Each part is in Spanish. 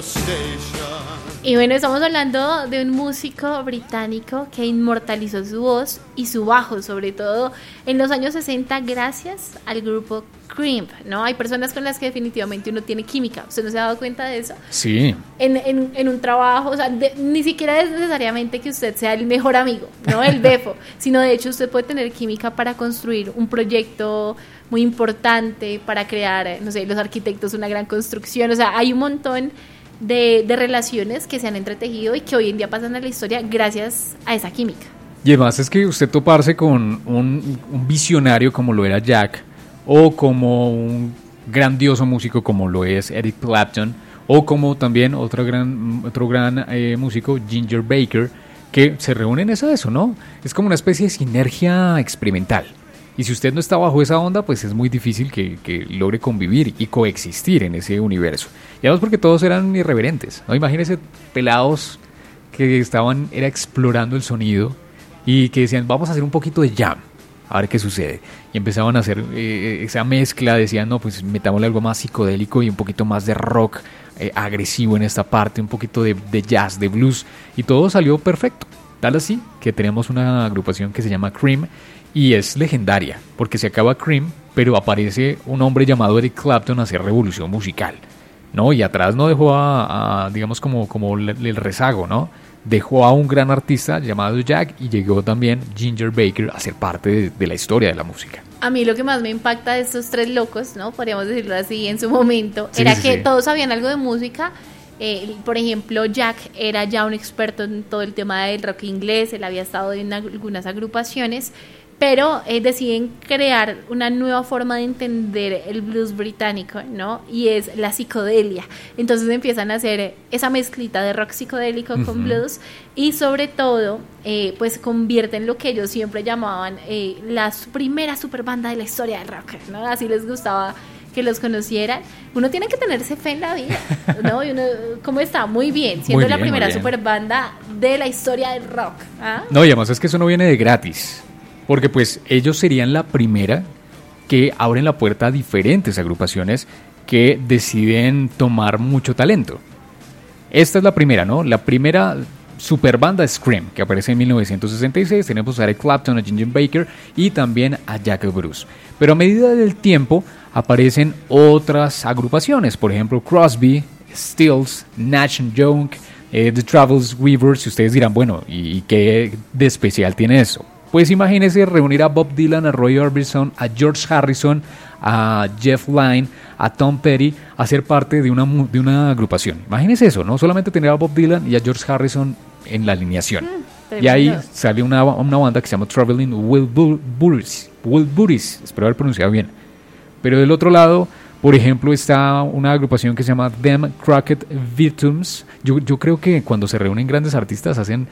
Y bueno, estamos hablando de un músico británico que inmortalizó su voz y su bajo, sobre todo en los años 60, gracias al grupo Cream, ¿no? Hay personas con las que definitivamente uno tiene química. ¿Usted no se ha dado cuenta de eso? Sí. En un trabajo, o sea, ni siquiera es necesariamente que usted sea el mejor amigo, ¿no? El befo, sino de hecho usted puede tener química para construir un proyecto muy importante, para crear, no sé, los arquitectos una gran construcción. O sea, hay un montón de relaciones que se han entretejido y que hoy en día pasan a la historia gracias a esa química. Y además es que usted toparse con un visionario como lo era Jack, o como un grandioso músico como lo es Eric Clapton, o como también otro gran músico, Ginger Baker, que se reúnen es a eso, ¿no? Es como una especie de sinergia experimental. Y si usted no está bajo esa onda, pues es muy difícil que logre convivir y coexistir en ese universo. Y además porque todos eran irreverentes, ¿no? Imagínense pelados que estaban explorando el sonido y que decían, vamos a hacer un poquito de jam, a ver qué sucede. Y empezaban a hacer esa mezcla, decían, no, pues metámosle algo más psicodélico y un poquito más de rock agresivo en esta parte, un poquito de jazz, de blues, y todo salió perfecto. Tal así que tenemos una agrupación que se llama Cream y es legendaria, porque se acaba Cream, pero aparece un hombre llamado Eric Clapton a hacer revolución musical, ¿no? Y atrás no dejó digamos, como el rezago, ¿no? Dejó a un gran artista llamado Jack y llegó también Ginger Baker a ser parte de la historia de la música. A mí lo que más me impacta de estos tres locos, ¿no? Podríamos decirlo así en su momento, era que todos sabían algo de música. Por ejemplo, Jack era ya un experto en todo el tema del rock inglés, él había estado en algunas agrupaciones, pero deciden crear una nueva forma de entender el blues británico, ¿no? Y es la psicodelia. Entonces empiezan a hacer esa mezclita de rock psicodélico con blues y sobre todo, pues convierten lo que ellos siempre llamaban la primera super banda de la historia del rock, ¿no? Así les gustaba que los conocieran. Uno tiene que tenerse fe en la vida, ¿no? Y uno, ¿cómo está? Muy bien, siendo la primera super banda de la historia del rock. ¿Ah? No, y además es que eso no viene de gratis. Porque pues ellos serían la primera que abren la puerta a diferentes agrupaciones que deciden tomar mucho talento. Esta es la primera, ¿no? La primera superbanda es Cream, que aparece en 1966. Tenemos a Eric Clapton, a Ginger Baker y también a Jack Bruce. Pero a medida del tiempo aparecen otras agrupaciones. Por ejemplo, Crosby, Stills, Nash & Young, The Travels Weavers. Y ustedes dirán, bueno, ¿y qué de especial tiene eso? Pues imagínense reunir a Bob Dylan, a Roy Orbison, a George Harrison, a Jeff Lynne, a Tom Petty, a ser parte de una agrupación. Imagínense eso, ¿no? Solamente tener a Bob Dylan y a George Harrison en la alineación. Y ahí sale una banda que se llama Traveling Wilburys, espero haber pronunciado bien. Pero del otro lado, por ejemplo, está una agrupación que se llama Them Crooked Victims. Yo creo que cuando se reúnen grandes artistas hacen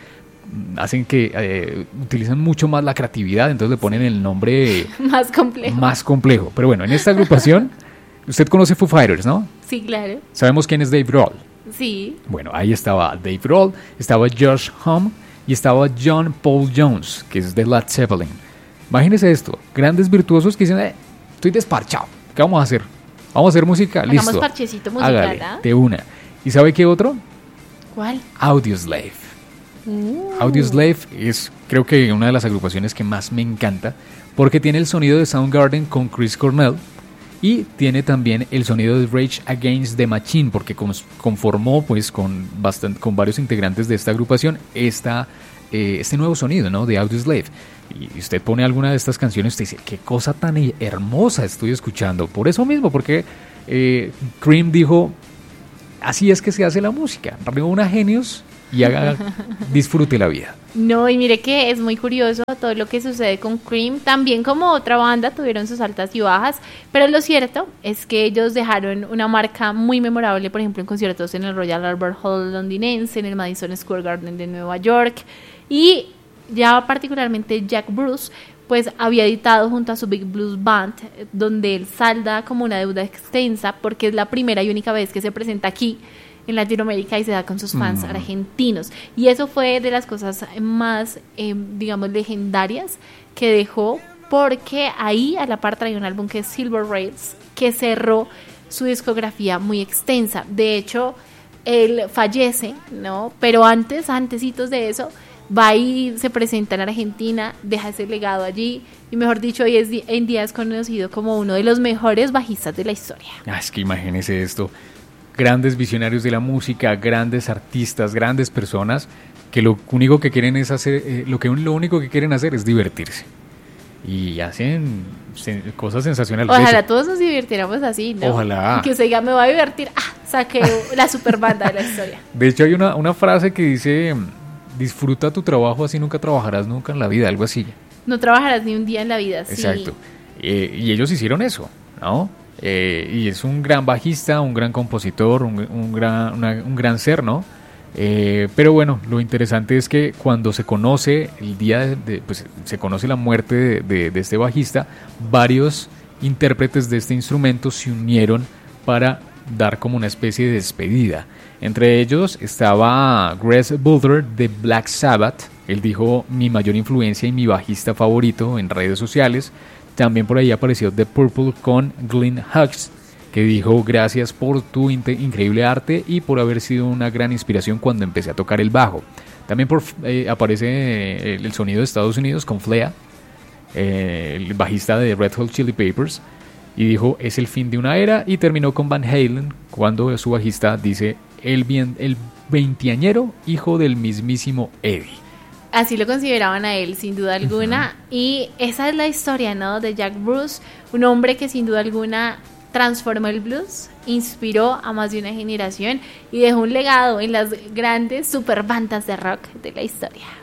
que utilizan mucho más la creatividad, entonces le ponen el nombre más complejo. Pero bueno, en esta agrupación, usted conoce Foo Fighters, ¿no? Sí, claro. Sabemos quién es Dave Grohl. Sí. Bueno, ahí estaba Dave Grohl, estaba Josh Homme y estaba John Paul Jones, que es de Led Zeppelin. Imagínense esto, grandes virtuosos que dicen, estoy desparchado, ¿qué vamos a hacer? Vamos a hacer música, hagamos listo. Parchecito musical, hágale, de una. ¿Y sabe qué otro? ¿Cuál? Audioslave. Audioslave es, creo que, una de las agrupaciones que más me encanta porque tiene el sonido de Soundgarden con Chris Cornell y tiene también el sonido de Rage Against the Machine porque conformó pues con varios integrantes de esta agrupación este nuevo sonido, ¿no? De Audioslave. Y usted pone alguna de estas canciones y usted dice, qué cosa tan hermosa estoy escuchando. Por eso mismo, porque Cream dijo, así es que se hace la música, reúna genios y disfrute la vida. No, y mire que es muy curioso todo lo que sucede con Cream. También como otra banda tuvieron sus altas y bajas, pero lo cierto es que ellos dejaron una marca muy memorable, por ejemplo en conciertos en el Royal Albert Hall londinense, en el Madison Square Garden de Nueva York, y ya particularmente Jack Bruce pues había editado junto a su Big Blues Band, donde él salda como una deuda extensa porque es la primera y única vez que se presenta aquí en Latinoamérica y se da con sus fans argentinos. Y eso fue de las cosas más, digamos, legendarias que dejó, porque ahí a la par traía un álbum que es Silver Rails, que cerró su discografía muy extensa. De hecho, él fallece, ¿no? Pero antesitos de eso, va y se presenta en Argentina, deja ese legado allí, y mejor dicho, hoy en día es conocido como uno de los mejores bajistas de la historia. Es que imagínese esto, grandes visionarios de la música, grandes artistas, grandes personas, que lo único que quieren es hacer, lo único que quieren hacer es divertirse. Y hacen cosas sensacionales. Ojalá todos nos divirtiéramos así, ¿no? Ojalá. Que usted diga, me voy a divertir, saqué la super banda de la historia. De hecho, hay una frase que dice, disfruta tu trabajo, así nunca trabajarás nunca en la vida, algo así. No trabajarás ni un día en la vida, sí. Exacto. Y ellos hicieron eso, ¿no? Y es un gran bajista, un gran compositor, un gran ser, ¿no? Pero bueno, lo interesante es que cuando se conoce pues se conoce la muerte de este bajista, varios intérpretes de este instrumento se unieron para dar como una especie de despedida. Entre ellos estaba Greg Bolder de Black Sabbath. Él dijo: mi mayor influencia y mi bajista favorito en redes sociales. También por ahí apareció The Purple con Glenn Hughes, que dijo: gracias por tu increíble arte y por haber sido una gran inspiración cuando empecé a tocar el bajo. También aparece el sonido de Estados Unidos con Flea, el bajista de Red Hot Chili Peppers, y dijo: es el fin de una era. Y terminó con Van Halen, cuando su bajista dice: el veinteañero hijo del mismísimo Eddie. Así lo consideraban a él, sin duda alguna. Uh-huh. Y esa es la historia, ¿no?, de Jack Bruce, un hombre que sin duda alguna transformó el blues, inspiró a más de una generación y dejó un legado en las grandes super bandas de rock de la historia.